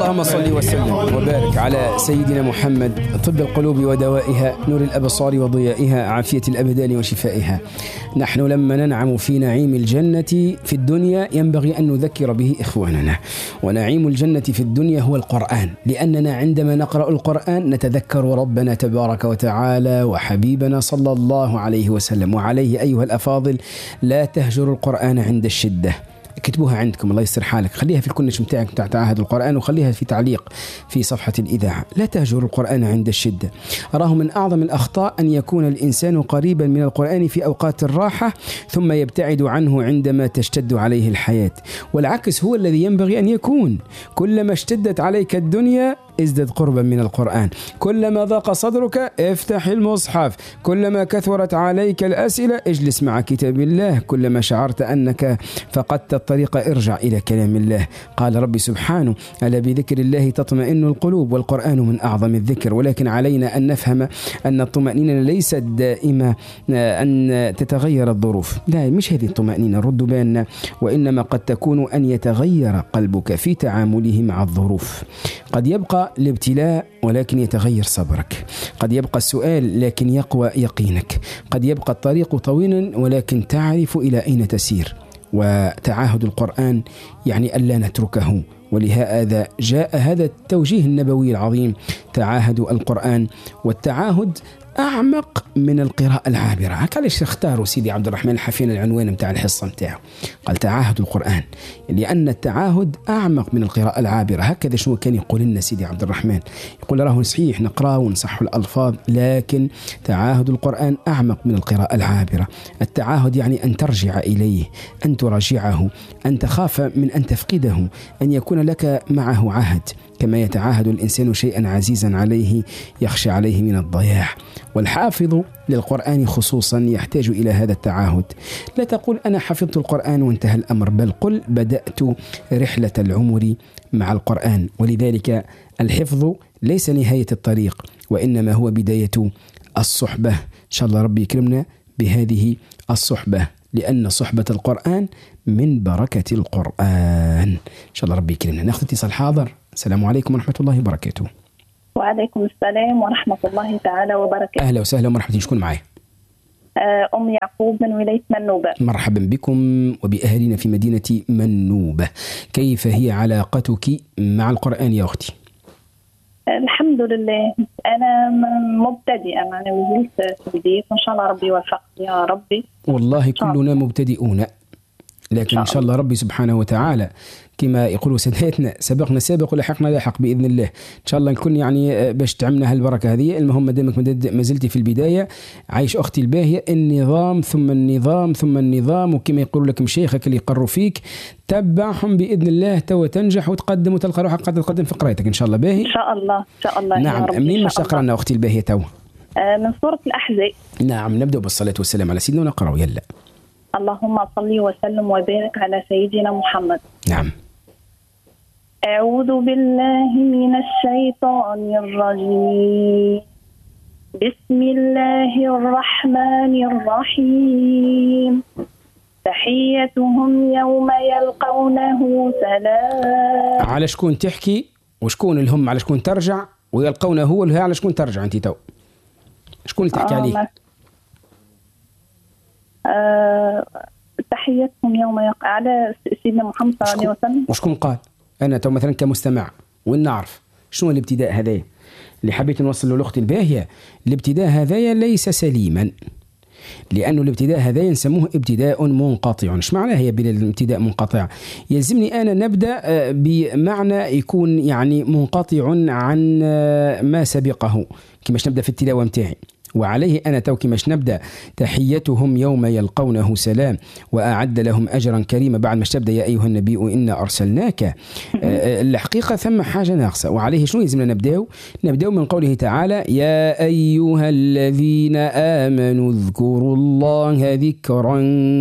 اللهم صل وسلم وبارك على سيدنا محمد، طب القلوب ودوائها، نور الأبصار وضيائها، عافية الأبدان وشفائها. نحن لما ننعم في نعيم الجنة في الدنيا ينبغي أن نذكر به إخواننا، ونعيم الجنة في الدنيا هو القرآن، لأننا عندما نقرأ القرآن نتذكر ربنا تبارك وتعالى وحبيبنا صلى الله عليه وسلم. وعليه أيها الأفاضل لا تهجروا القرآن عند الشدة. اكتبوها عندكم، الله يسر حالك، خليها في الكنش متاعك بتاع تعاهد القرآن، وخليها في تعليق في صفحة الإذاعة. لا تهجر القرآن عند الشدة. أراه من أعظم الأخطاء أن يكون الإنسان قريبا من القرآن في أوقات الراحة ثم يبتعد عنه عندما تشتد عليه الحياة، والعكس هو الذي ينبغي أن يكون. كلما اشتدت عليك الدنيا ازدد قربا من القرآن، كلما ضاق صدرك افتح المصحف، كلما كثرت عليك الأسئلة اجلس مع كتاب الله، كلما شعرت أنك فقدت الطريق ارجع إلى كلام الله. قال ربي سبحانه: ألا بذكر الله تطمئن القلوب، والقرآن من أعظم الذكر. ولكن علينا أن نفهم أن الطمأنينة ليست دائمة أن تتغير الظروف، لا، مش هذه الطمأنينة، ردوا بالنا، وإنما قد تكون أن يتغير قلبك في تعامله مع الظروف. قد يبقى الابتلاء ولكن يتغير صبرك، قد يبقى السؤال لكن يقوى يقينك، قد يبقى الطريق طويلا ولكن تعرف إلى أين تسير. وتعاهد القرآن يعني ألا نتركه، ولهذا جاء هذا التوجيه النبوي العظيم: تعاهدوا القرآن. والتعاهد أعمق من القراءة العابرة. هكذا اختاروا سيدي عبد الرحمن الحفين العنوان متاع الحصة متاعه، قال تعاهدوا القرآن، لأن التعاهد أعمق من القراءة العابرة. هكذا شو كان يقول لنا سيدي عبد الرحمن، يقول راه صحيح نقرأ ونصح الألفاظ، لكن تعاهد القرآن أعمق من القراءة العابرة. التعاهد يعني أن ترجع إليه، أن تراجعه، أن تخاف من أن تفقده، أن يكون لك معه عهد، كما يتعاهد الإنسان شيئا عزيزا عليه يخشى عليه من الضياع. والحافظ للقرآن خصوصا يحتاج إلى هذا التعاهد. لا تقول أنا حفظت القرآن وانتهى الأمر، بل قل بدأت رحلة العمر مع القرآن. ولذلك الحفظ ليس نهاية الطريق، وإنما هو بداية الصحبة. إن شاء الله ربي يكرمنا بهذه الصحبة، لأن صحبة القرآن من بركة القرآن. إن شاء الله ربي يكرمنا. ناخذ اتصال حاضر. السلام عليكم ورحمة الله وبركاته. وعليكم السلام ورحمة الله تعالى وبركاته. أهلا وسهلا ومرحبا. شكون معي؟ أم يعقوب من ولاية منوبة. مرحبا بكم وبأهلنا في مدينة منوبة. كيف هي علاقتك مع القرآن يا أختي؟ الحمد لله، أنا مبتدئة، أنا نزلت في بداية، وإن شاء الله ربي يوفقني يا ربي. والله كلنا مبتدئون، لكن إن شاء الله ربي سبحانه وتعالى كما يقولوا ساداتنا سبقنا سابق ولحقنا لاحق بإذن الله. إن شاء الله نكون يعني باش تعملنا هالبركة هذه. المهم دامك ما زلتي في البداية، عايش أختي الباهية، النظام ثم النظام ثم النظام، وكما يقولوا لك مشايخك اللي يقروا فيك تبعهم بإذن الله، تو تنجح وتقدم وتلقى روحك قد تقدم في قرايتك إن شاء الله. باهي إن شاء الله إن شاء الله. نعم. منين باش تقرأنا أختي الباهية تو؟ من سورة الأحزاب. نعم، نبدأ بالصلاة والسلام على سيدنا ونقرأ. يلا. اللهم صل وسلم وبارك على سيدنا محمد. نعم. أعوذ بالله من الشيطان الرجيم. بسم الله الرحمن الرحيم. تحيتهم يوم يلقونه سلام. على شكون تحكي وشكون الهم؟ على شكون ترجع؟ ويلقونه هو اللي على شكون ترجع أنت تو؟ شكون اللي تحكي عليه؟ تحيتهم يوم على سيدنا محمد صلى الله عليه وسلم. وشكون قال؟ أنا تو مثلا كمستمع وين نعرف شنو الابتداء هذايا اللي حبيت نوصل له لأختي الباهية. الابتداء هذايا ليس سليما، لأنه الابتداء هذايا نسموه ابتداء منقطع. ايش معناه هي بالابتداء منقطع؟ يلزمني أنا نبدأ بمعنى يكون يعني منقطع عن ما سبقه، كماش نبدأ في التلاوة متاعي. وعليه أنا توكي مش نبدأ تحيتهم يوم يلقونه سلام وأعد لهم أجرا كريما بعد مش تبدأ يا أيها النبي إنا أرسلناك. الحقيقة ثم حاجة ناقصة. وعليه شنو يلزمنا نبدأ من قوله تعالى يا أيها الذين آمنوا اذكروا الله ذكرا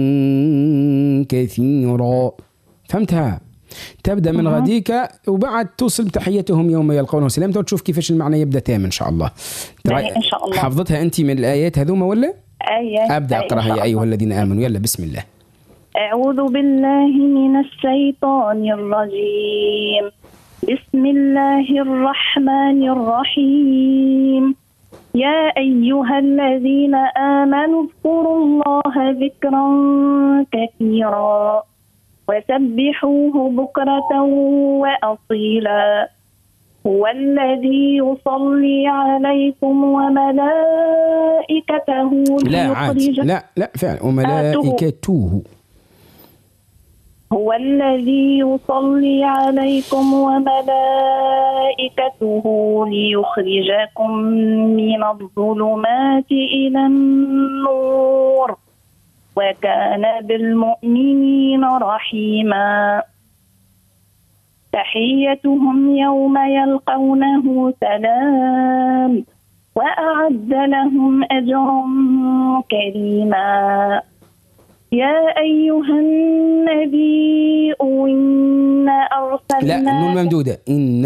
كثيرا. فهمتها؟ تبدأ من غديك وبعد توصل تحيتهم يوم يلقونه سلام، تشوف كيفاش المعنى يبدأ تام إن شاء الله. إن شاء الله. حفظتها أنت من الآيات هذوما ولا؟ أبدأ أقرأها يا أيها الذين آمنوا. يلا بسم الله. أعوذ بالله من الشيطان الرجيم. بسم الله الرحمن الرحيم. يا أيها الذين آمنوا اذكروا الله ذكرا كثيرا وسبحوه بكرة وأصيلا. هو الذي يصلي عليكم وملائكته لا فعل وملائكته. هو الذي يصلي عليكم وملائكته ليخرجكم من الظلمات إلى النور وكان بالمؤمنين رحيما. تحيتهم يوم يلقونه سلام وأعد لهم أجرا كريما. يا أيها النبي إنا أرسلناك. لا النون ممدودة.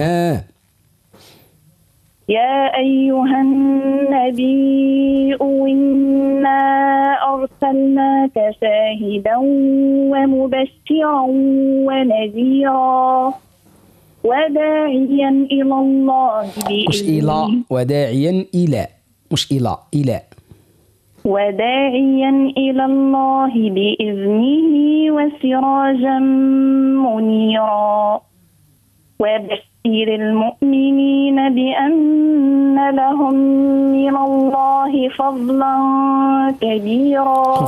يا أيها النبي إنا أرسلناك شاهدا ومبشرا ونذيرا وداعيا إلى الله بإذنه. مش إلى، وداعيا إلى، مش إلى. وداعيا إلى الله بإذنه وسراجا منيرا. وبشر المؤمنين بأن لهم من الله فضلا كبيرا.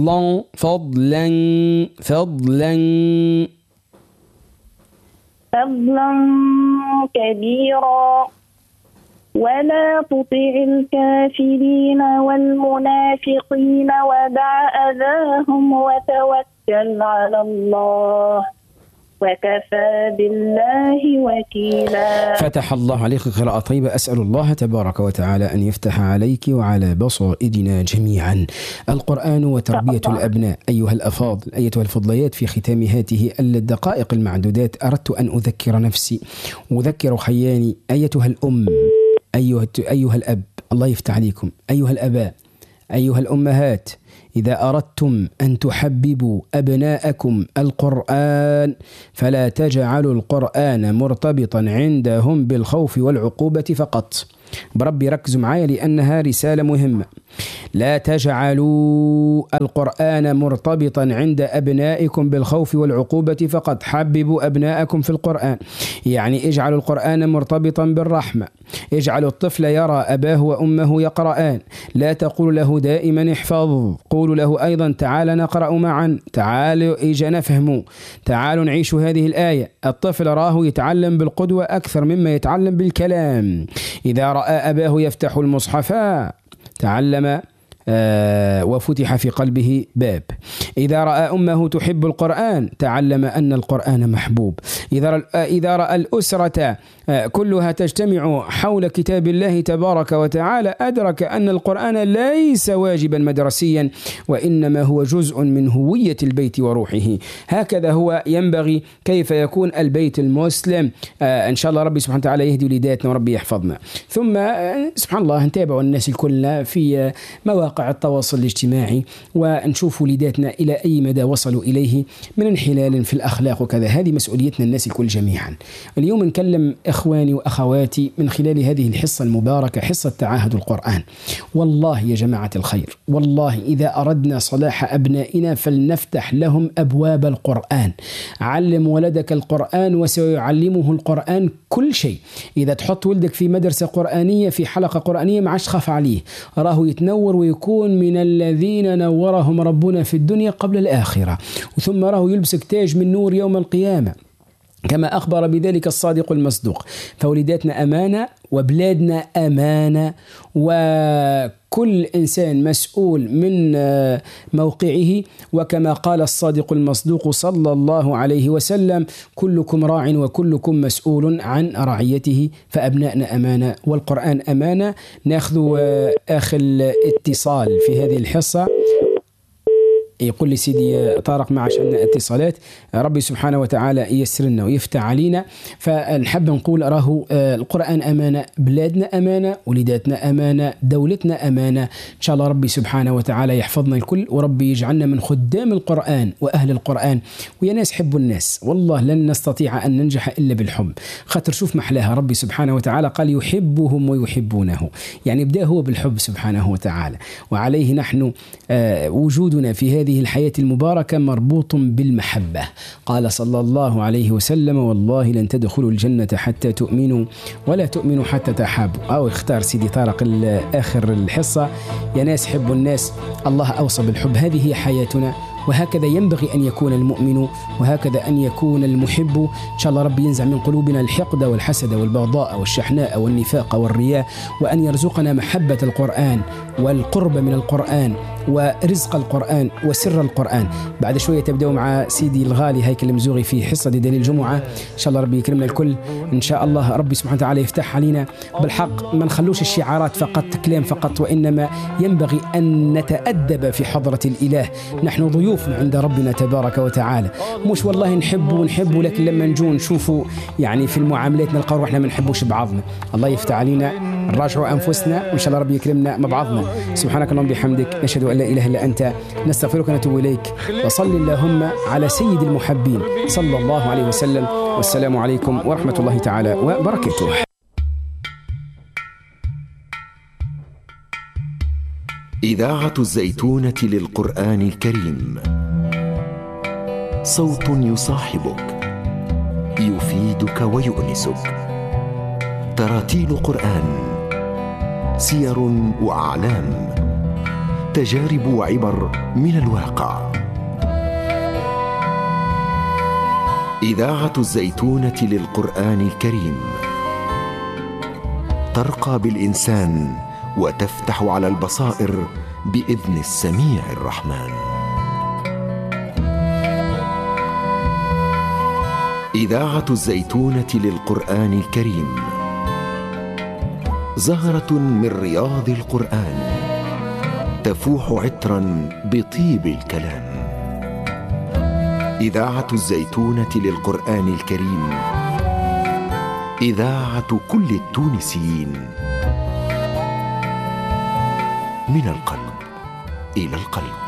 فضلا كبيرا. ولا تطع الكافرين والمنافقين ودع أذاهم وتوكل على الله وكفى بالله وكيلا. فتح الله عليك قراءة طيبة. أسأل الله تبارك وتعالى أن يفتح عليك وعلى بصائرنا جميعا. القرآن وتربية الأبناء. أيها الأفاضل، أيتها الفضليات، في ختام هذه الدقائق المعدودات أردت أن أذكر نفسي وأذكر خياني. أيتها الأم، أيها الأب، الله يفتح عليكم. أيها الأباء، أيها الأمهات، إذا أردتم أن تحببوا أبناءكم القرآن فلا تجعلوا القرآن مرتبطا عندهم بالخوف والعقوبة فقط. بربي ركزوا معايا لأنها رسالة مهمة. لا تجعلوا القرآن مرتبطا عند أبنائكم بالخوف والعقوبة فقط. حببوا أبنائكم في القرآن، يعني اجعلوا القرآن مرتبطا بالرحمة. اجعلوا الطفل يرى أباه وأمه يقرآن. لا تقول له دائما احفظ، قولوا له أيضا تعال نقرأ معا، تعالوا إجا نفهموا، تعالوا نعيش هذه الآية. الطفل راه يتعلم بالقدوة أكثر مما يتعلم بالكلام. إذا رأى أباه يفتح المصحف تعلم وفتح في قلبه باب. إذا رأى أمه تحب القرآن تعلم أن القرآن محبوب. إذا رأى الأسرة كلها تجتمع حول كتاب الله تبارك وتعالى أدرك أن القرآن ليس واجبا مدرسيا وإنما هو جزء من هوية البيت وروحه. هكذا هو ينبغي كيف يكون البيت المسلم. إن شاء الله ربي سبحانه وتعالى يهدي وليداتنا وربي يحفظنا. ثم سبحان الله نتابع الناس الكل في مواقع التواصل الاجتماعي ونشوف وليداتنا إلى أي مدى وصلوا إليه من انحلال في الأخلاق وكذا. هذه مسؤوليتنا الناس الكل جميعا. اليوم نكلم إخواني وأخواتي من خلال هذه الحصة المباركة، حصة تعاهد القرآن. والله يا جماعة الخير، والله إذا أردنا صلاح أبنائنا فلنفتح لهم أبواب القرآن. علم ولدك القرآن وسيعلمه القرآن كل شيء. إذا تحط ولدك في مدرسة قرآنية في حلقة قرآنية ما عادش خاف عليه، راه يتنور ويكون من الذين نورهم ربنا في الدنيا قبل الآخرة، ثم راه يلبسك تاج من نور يوم القيامة كما أخبر بذلك الصادق المصدوق. فولداتنا أمانة وبلادنا أمانة، وكل إنسان مسؤول من موقعه. وكما قال الصادق المصدوق صلى الله عليه وسلم: كلكم راع وكلكم مسؤول عن رعيته. فأبنائنا أمانة والقرآن أمانة. نأخذ آخر اتصال في هذه الحصة. يقول لي سيدي طارق ما عادش عندنا اتصالات، ربي سبحانه وتعالى ييسر لنا ويفتح علينا. فنحب نقول راهو القرآن أمانة، بلادنا أمانة، وليداتنا أمانة، دولتنا أمانة. إن شاء الله ربي سبحانه وتعالى يحفظنا الكل، وربي يجعلنا من خدام القرآن وأهل القرآن. ويا ناس حبوا الناس، والله لن نستطيع أن ننجح إلا بالحب. خاطر شوف محلاها، ربي سبحانه وتعالى قال يحبهم ويحبونه، يعني بدأ هو بالحب سبحانه وتعالى. وعليه نحن وجودنا في هذه الحياة المباركة مربوط بالمحبة. قال صلى الله عليه وسلم والله لن تدخلوا الجنة حتى تؤمنوا ولا تؤمنوا حتى تحابوا. أو اختار سيدي طارق آخر الحصة، يا ناس حبوا الناس، الله أوصى بالحب. هذه هي حياتنا، وهكذا ينبغي أن يكون المؤمن، وهكذا أن يكون المحب. إن شاء الله ربي ينزع من قلوبنا الحقد والحسد والبغضاء والشحناء والنفاق والرياء، وأن يرزقنا محبة القرآن والقرب من القرآن ورزق القرآن وسر القرآن. بعد شوية تبدأ مع سيدي الغالي هيكل المزوغي في حصة دليل الجمعة. إن شاء الله ربي يكرمنا الكل. إن شاء الله ربي سبحانه وتعالى يفتح علينا بالحق. ما نخلوش الشعارات فقط، كلام فقط، وإنما ينبغي أن نتأدب في حضرة الإله. نحن ضيوف عند ربنا تبارك وتعالى، مش والله نحب لكن لما نجو نشوفوا يعني في المعاملات نلقاو روحنا ما نحبوش بعضنا. الله يفتح علينا، نراجعوا أنفسنا، وإن شاء الله ربي يكرمنا مع بعضنا. سبحانك اللهم بحمدك، نشهد أن لا إله إلا أنت، نستغفرك ونتوب إليك. وصل اللهم على سيد المحبين صلى الله عليه وسلم. والسلام عليكم ورحمة الله تعالى وبركاته. إذاعة الزيتونة للقرآن الكريم، صوت يصاحبك، يفيدك ويؤنسك، تراتيل قرآن، سير وأعلام، تجارب وعبر من الواقع. إذاعة الزيتونة للقرآن الكريم ترقى بالإنسان وتفتح على البصائر بإذن السميع الرحمن. إذاعة الزيتونة للقرآن الكريم، زهرة من رياض القرآن، تفوح عطرا بطيب الكلام. إذاعة الزيتونة للقرآن الكريم، إذاعة كل التونسيين، من القلب إلى القلب.